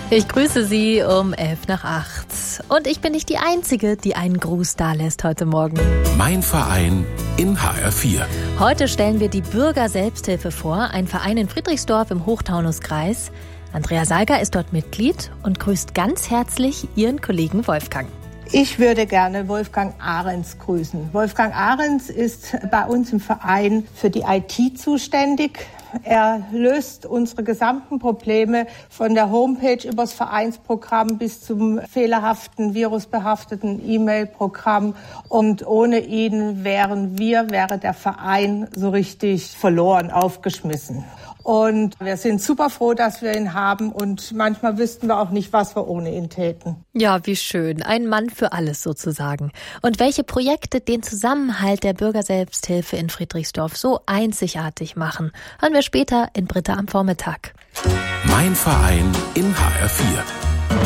Ich grüße Sie um 7:11. Und ich bin nicht die Einzige, die einen Gruß dalässt heute Morgen. Mein Verein in HR4. Heute stellen wir die Bürger-Selbsthilfe vor, ein Verein in Friedrichsdorf im Hochtaunuskreis. Andrea Salger ist dort Mitglied und grüßt ganz herzlich ihren Kollegen Wolfgang. Ich würde gerne Wolfgang Ahrens grüßen. Wolfgang Ahrens ist bei uns im Verein für die IT zuständig. Er löst unsere gesamten Probleme von der Homepage übers Vereinsprogramm bis zum fehlerhaften, virusbehafteten E-Mail-Programm. Und ohne ihn wäre der Verein so richtig verloren, aufgeschmissen. Und wir sind super froh, dass wir ihn haben. Und manchmal wüssten wir auch nicht, was wir ohne ihn täten. Ja, wie schön. Ein Mann für alles sozusagen. Und welche Projekte den Zusammenhalt der Bürgerselbsthilfe in Friedrichsdorf so einzigartig machen, hören wir später in Britta am Vormittag. Mein Verein in HR4.